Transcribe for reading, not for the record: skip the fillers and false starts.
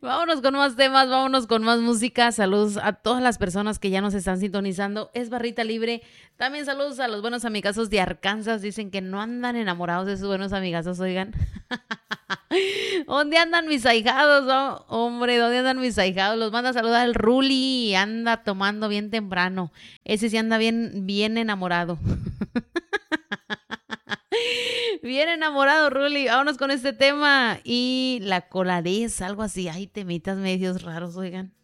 Vámonos con más temas, vámonos con más música. Saludos a todas las personas que ya nos están sintonizando. Es Barrita Libre. También saludos a los buenos amigazos de Arkansas. Dicen que no andan enamorados de sus buenos amigazos, oigan. ¿Dónde andan mis ahijados? Hombre, ¿dónde andan mis ahijados? Los manda a saludar el Ruli. Anda tomando bien temprano. Ese sí anda bien, bien enamorado. Bien enamorado, Ruli. Vámonos con este tema. Y la colarés, algo así. Ay, temitas medios raros, oigan.